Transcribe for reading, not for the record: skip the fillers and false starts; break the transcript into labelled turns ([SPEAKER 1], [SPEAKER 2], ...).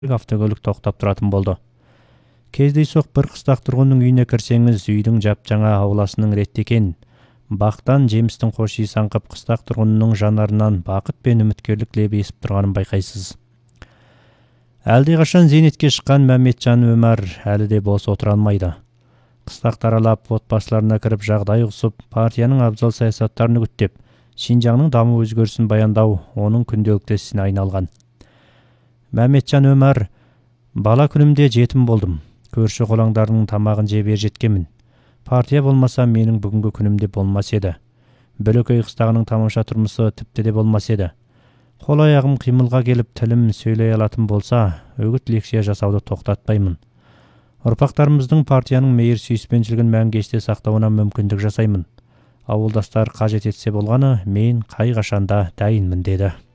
[SPEAKER 1] автокөлік тоқтап тұратын болды. Кездейсоқ бір қыстақ тұрғынның үйіне кірсеңіз, үйдің жап-жаңа ауласының ретті екен. Бақтан жемістің хош иісі аңқып, қыстақ тұрғынның жанарынан бақыт пен үміткерлік лебі есіп тұрғанын байқайсыз. Әлдеқашан зейнетке шыққан Мәметжан Өмәр әлі де бос отыра алмайды. Қыстақ таралап, отбасыларына кіріп жағдай ұғысып, партияның абзал саясаттарын үгіттеп, Шинжаңның даму өзгерісін баяндау оның күнделікті ісіне айналған. Мәметжан Өмәр: бала күнімде жетім болдым. Көрші қолаңдарының тамағын жеп ержеткенмін. Партия болмаса менің бүгінгі күнімде болмас еді. Бөлекей қыстағының тамаша тұрмысы тіпті де болмас еді. Қол аяғым қимылға келіп, тілім сөйлей алатын болса, үгіт лекция жасауды тоқтатпаймын. Ұрпақтарымыздың партияның мейір сүйіспеншілігін мәңгі есте сақтауына мүмкіндік жасаймын. Ауылдастар қажет етсе болғаны, мен қай қашанда дайынмын деді.